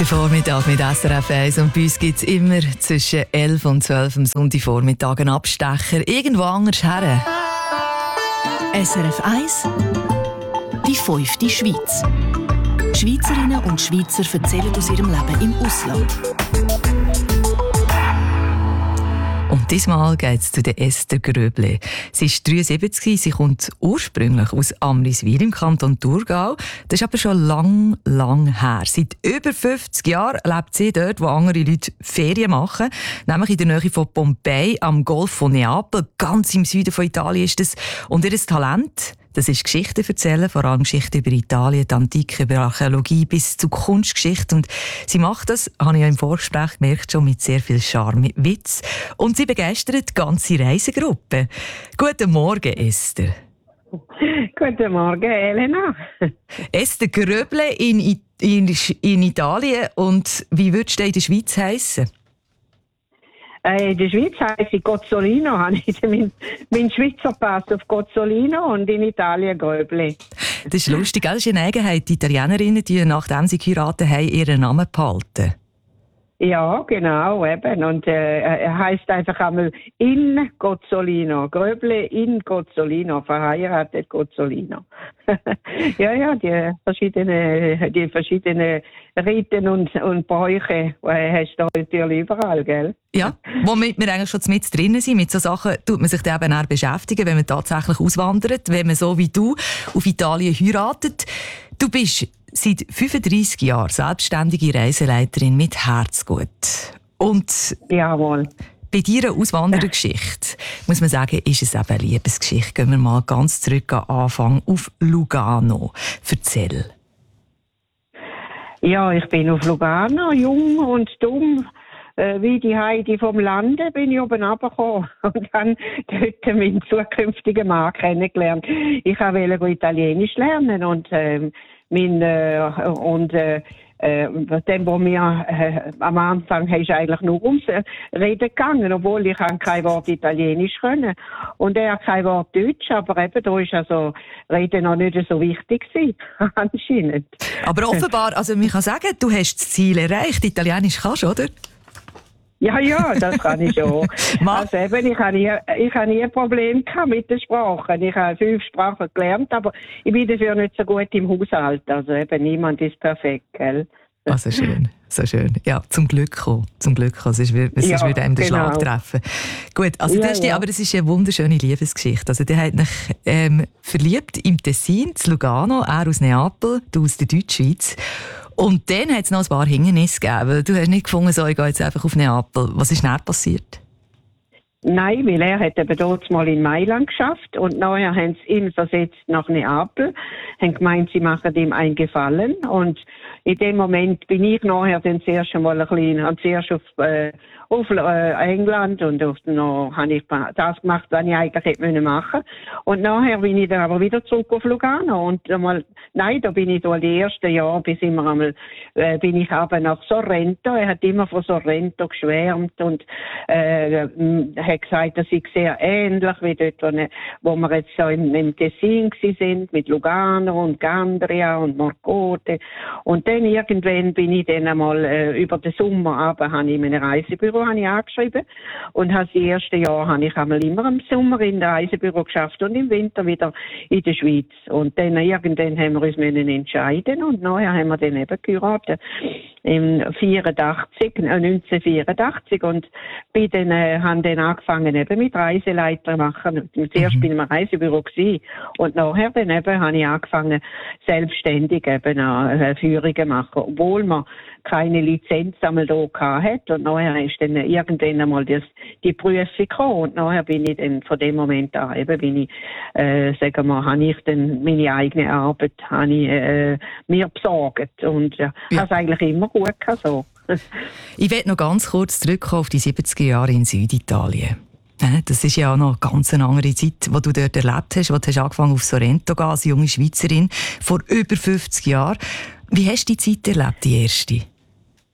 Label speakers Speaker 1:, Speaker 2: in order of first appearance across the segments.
Speaker 1: Der Vormittag mit SRF 1 und bei uns gibt es immer zwischen 11 und 12 am Sonntagvormittag einen Abstecher irgendwo anders her.
Speaker 2: SRF 1 Die 5. Schweiz. Schweizerinnen und Schweizer erzählen aus ihrem Leben im Ausland.
Speaker 1: Und diesmal geht es zu der Esther Gröble. Sie ist 73, sie kommt ursprünglich aus Amriswil im Kanton Thurgau. Das ist aber schon lang her. Seit über 50 Jahren lebt sie dort, wo andere Leute Ferien machen. Nämlich in der Nähe von Pompeji am Golf von Neapel. Ganz im Süden von Italien ist das. Und ihr Talent, das ist Geschichten erzählen, vor allem Geschichten über Italien, die Antike, über Archäologie bis zu Kunstgeschichte. Und sie macht das, habe ich ja im Vorgespräch gemerkt, schon mit sehr viel Charme, mit Witz. Und sie begeistert die ganze Reisegruppe. Guten Morgen, Esther.
Speaker 3: Guten Morgen, Elena.
Speaker 1: Esther Gröble in Italien. Und wie würdest du in der Schweiz heissen?
Speaker 3: In der Schweiz heisse ich Gozzolino, habe ich meinen Schweizer Pass auf Gozzolino und in Italien Gröble.
Speaker 1: Das ist lustig, das ist eine Eigenheit. Die Italienerinnen, die nachdem sie geheiratet haben, ihren Namen behalten.
Speaker 3: Ja, genau, eben. Und er heisst einfach einmal in Gozzolino. Gröble in Gozzolino, verheiratet Gozzolino. ja, die verschiedenen Riten und Bräuche hast du natürlich überall, gell?
Speaker 1: Ja, womit wir eigentlich schon mit drinnen sind. Mit so Sachen tut man sich dann eben auch beschäftigen, wenn man tatsächlich auswandert, wenn man so wie du auf Italien heiratet. Du bist seit 35 Jahren selbstständige Reiseleiterin mit Herzgut. Und
Speaker 3: jawohl.
Speaker 1: Bei deiner Auswanderergeschichte, muss man sagen, ist es eben eine Liebesgeschichte. Gehen wir mal ganz zurück an Anfang auf Lugano. Erzähl.
Speaker 3: Ja, ich bin auf Lugano, jung und dumm. Wie die Heidi vom Lande bin ich oben runtergekommen und dann dort meinen zukünftigen Mann kennengelernt. Ich wollte Italienisch lernen und dem, wo mir am Anfang ist eigentlich nur ums Reden gegangen, obwohl ich kein Wort Italienisch können. Und er hat kein Wort Deutsch, aber eben da ist also Reden noch nicht so wichtig gewesen, anscheinend.
Speaker 1: Aber offenbar, also man kann sagen, du hast das Ziel erreicht. Italienisch kannst du, oder?
Speaker 3: Ja, das kann ich schon. Also eben, ich habe nie ein Problem gehabt mit den Sprachen. Ich habe 5 Sprachen gelernt, aber ich bin dafür nicht so gut im Haushalt. Also eben, niemand ist perfekt, gell?
Speaker 1: Also schön, so schön. Ja, zum Glück kommen. Sonst würde einem den Schlag treffen. Gut, also aber es ist eine wunderschöne Liebesgeschichte. Also der hat mich verliebt im Tessin, in Lugano, er aus Neapel, du aus der Deutschschweiz. Und dann hat es noch ein paar Hindernisse gegeben. Du hast nicht gefunden, so, ich gehe jetzt einfach auf Neapel. Was ist dann passiert?
Speaker 3: Nein, weil er hat eben dort mal in Mailand geschafft und nachher haben sie ihn versetzt nach Neapel, haben gemeint, sie machen ihm einen Gefallen und in dem Moment bin ich nachher dann zuerst einmal zuerst auf England und noch habe ich das gemacht, was ich eigentlich hätte machen müssen. Und nachher bin ich dann aber wieder zurück auf Lugano und da bin ich da die ersten Jahre, bis immer einmal bin ich aber nach Sorrento. Er hat immer von Sorrento geschwärmt und hat gesagt, das ist sehr ähnlich wie dort, wo wir jetzt so im Tessin sind, mit Lugano und Gandria und Morcote. Und dann irgendwann bin ich dann einmal über den Sommer habe ich in einem Reisebüro angeschrieben und das erste Jahr habe ich einmal immer im Sommer in der Reisebüro geschafft und im Winter wieder in der Schweiz. Und dann irgendwann haben wir uns entscheiden und nachher haben wir dann eben geheiratet im 1984 und haben dann angefangen eben mit Reiseleiter machen. Zuerst bin ich im Reisebüro gewesen und nachher dann eben habe ich angefangen selbstständig eben Führungen machen, obwohl man keine Lizenz einmal da hatte und nachher ist dann irgendwann einmal die Prüfung gekommen und nachher bin ich dann von dem Moment an eben habe ich dann meine eigene Arbeit mir besorgt und habe es eigentlich immer gut gehabt, so.
Speaker 1: Ich will noch ganz kurz zurückkommen auf die 70er Jahre in Süditalien. Das ist ja auch noch eine ganz andere Zeit, die du dort erlebt hast, wo du angefangen auf Sorrento zu gehen, als junge Schweizerin, vor über 50 Jahren. Wie hast du die Zeit erlebt, die erste?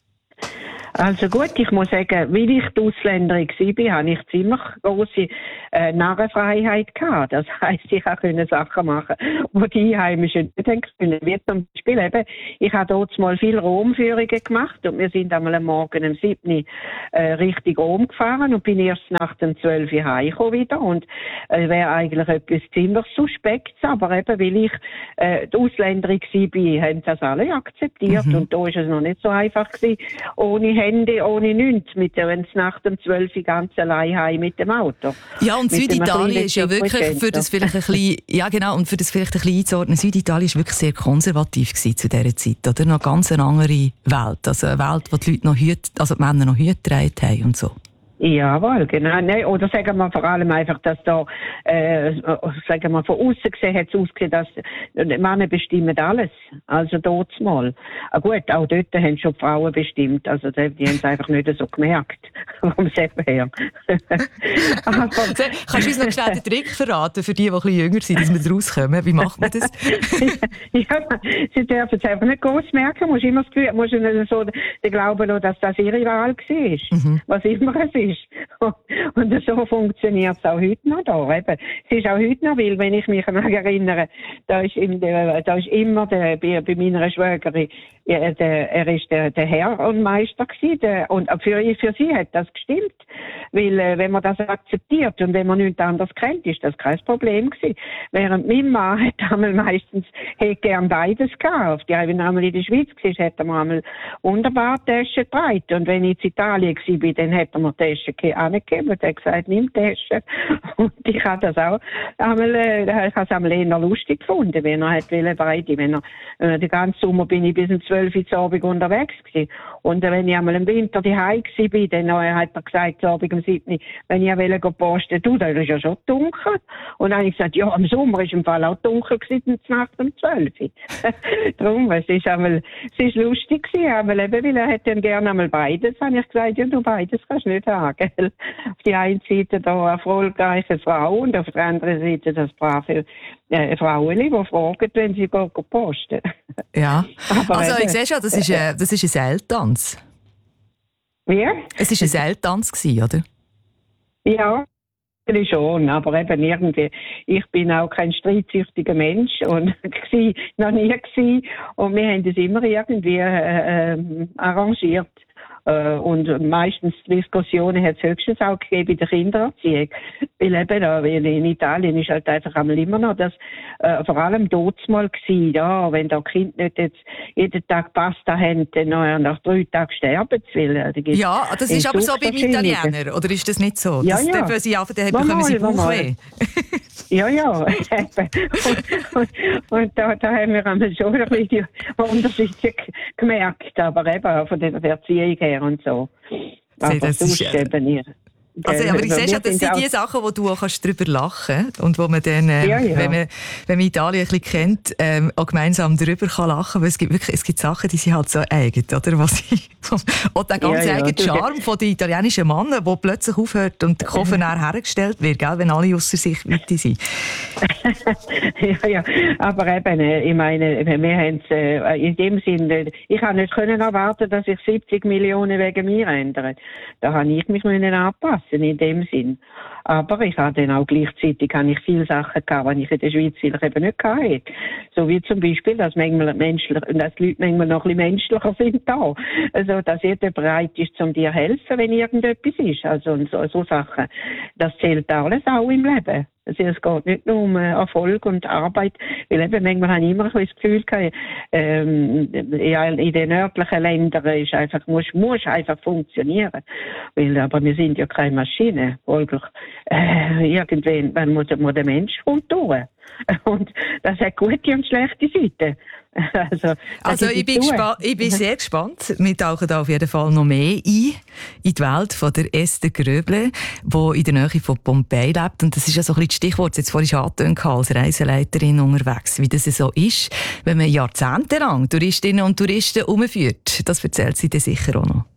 Speaker 3: Also gut, ich muss sagen, weil ich die Ausländerin war, hatte ich ziemlich grosse Narrenfreiheit gehabt. Das heisst, ich konnte Sachen machen, die die Einheimischen nicht können. Wie zum Beispiel eben, ich habe dort mal viele Romführungen gemacht und wir sind einmal am Morgen um 7 Richtung Rom gefahren und bin erst nach dem 12 Uhr heimgekommen wieder und wäre eigentlich etwas ziemlich Suspektes, aber eben, weil ich die Ausländerin war, haben das alle akzeptiert und da ist es noch nicht so einfach gewesen, ohne Handy, ohne nichts, wenn es nach dem 12 Uhr ganz allein heim mit dem Auto.
Speaker 1: Ja, und Süditalien ist ja wirklich, für das vielleicht ein bisschen, ja genau, und für das vielleicht ein bisschen einzuordnen, Süditalien ist wirklich sehr konservativ gewesen zu dieser Zeit, oder? Noch ganz eine andere Welt, also eine Welt, wo die Leute noch Hüte, also die Männer noch Hüte getragen haben und so.
Speaker 3: Jawohl, genau. Nein, oder sagen wir vor allem einfach, dass da, sagen wir, von außen gesehen hat es ausgesehen, dass die Männer bestimmen alles. Also dort mal. Gut, auch dort haben schon die Frauen bestimmt. Also die haben es einfach nicht so gemerkt. Vom selber her.
Speaker 1: Kannst du uns noch schnell den Trick verraten, für die ein bisschen jünger sind, dass wir da rauskommen? Wie macht man das?
Speaker 3: Ja, sie dürfen es einfach nicht groß merken. Musst immer das Gefühl, musst du nicht so den Glauben lassen, dass das ihre Wahl war. Was immer es ist. Und so funktioniert es auch heute noch da. Eben. Es ist auch heute noch, weil, wenn ich mich erinnere, da ist immer bei meiner Schwägerin, er ist der Herr und Meister gewesen, und für sie hat das gestimmt. Weil, wenn man das akzeptiert und wenn man nichts anderes kennt, ist das kein Problem gewesen. Während mein Mann hat einmal meistens, gern beides gehabt. Wenn er einmal in der Schweiz war, hat er mir einmal wunderbar Taschen getragen. Und wenn ich in Italien war, dann hat er mir Taschen angegeben und hat gesagt, nimm Taschen. Und ich habe das auch einmal, ich habe es einmal eher lustig gefunden, wenn er beide, den ganzen Sommer bin ich bis um 12 Uhr Abend unterwegs gewesen. Und wenn ich einmal im Winter daheim war, dann hat er gesagt, Abend um 7 Uhr, wenn ich posten wollte, da ist ja schon dunkel. Und dann habe ich gesagt, ja, im Sommer ist im Fall auch dunkel gewesen, Nacht um 12 Uhr. Darum, es ist lustig gewesen, aber eben, weil er hätte dann gerne einmal beides, habe ich gesagt, ja, du beides kannst du nicht haben, gell? Auf die einen Seite da eine erfolgreiche Frau und auf der anderen Seite das brave Frauen, die fragen, wenn sie posten.
Speaker 1: Ja, aber also ich sehe schon, das ist ein Seiltanz.
Speaker 3: Wie? Es
Speaker 1: war ein Seiltanz, oder?
Speaker 3: Ja, schon, aber eben irgendwie, ich bin auch kein streitsüchtiger Mensch und noch nie gewesen, und wir haben das immer irgendwie arrangiert. Und meistens Diskussionen hat es höchstens auch gegeben in der Kindererziehung. Weil eben in Italien ist halt einfach einmal immer noch das, vor allem dort mal gewesen, ja, wenn da Kind nicht jetzt jeden Tag Pasta haben, dann nach 3 Tagen sterben sie.
Speaker 1: Ja, das ist aber so beim Italiener, oder ist das nicht so?
Speaker 3: Ja, ja.
Speaker 1: Wenn sie bekommen sie Bauchweh.
Speaker 3: Ja, ja. und da haben wir einmal schon ein bisschen Unterschiede gemerkt, aber eben von der Erziehung her und so. Aber sonst eben ihr.
Speaker 1: Also, aber ich sehe schon, das sind die Sachen, wo du auch drüber lachen kannst und wo man dann, wenn man Italien ein bisschen kennt, auch gemeinsam drüber kann lachen, weil es gibt Sachen, die sind halt so eigen, oder? Und der ganz eigene Charme von den italienischen Männern, der plötzlich aufhört und der Koffer nachher hergestellt wird, gell, wenn alle ausser sich weite sind. Ja, aber eben, ich meine, wir haben es in dem Sinne, ich habe nicht erwarten, dass sich 70 Millionen wegen mir ändern. Da habe ich mich anpassen in dem Sinn. Aber ich habe dann auch gleichzeitig viele Sachen gehabt, die ich in der Schweiz vielleicht eben nicht hatte. So wie zum Beispiel, dass die Leute manchmal noch ein bisschen menschlicher sind da. Also, dass jeder bereit ist, um dir zu helfen, wenn irgendetwas ist. Also, und so Sachen. Das zählt alles auch im Leben. Also es geht nicht nur um Erfolg und Arbeit, weil eben manchmal habe ich immer das Gefühl gehabt, in den nördlichen Ländern ist einfach, muss einfach funktionieren. Aber wir sind ja keine Maschine. Folglich, irgendwann muss der Mensch durch. Und das hat gute und schlechte Seiten. Also ich bin sehr gespannt. Wir tauchen da auf jeden Fall noch mehr ein in die Welt von der Esther Gröble, die in der Nähe von Pompeji lebt. Und das ist ja so ein bisschen das Stichwort, jetzt vorhin schon angetönt, als Reiseleiterin unterwegs, wie das so ist, wenn man jahrzehntelang Touristinnen und Touristen umführt. Das erzählt sie dir sicher auch noch.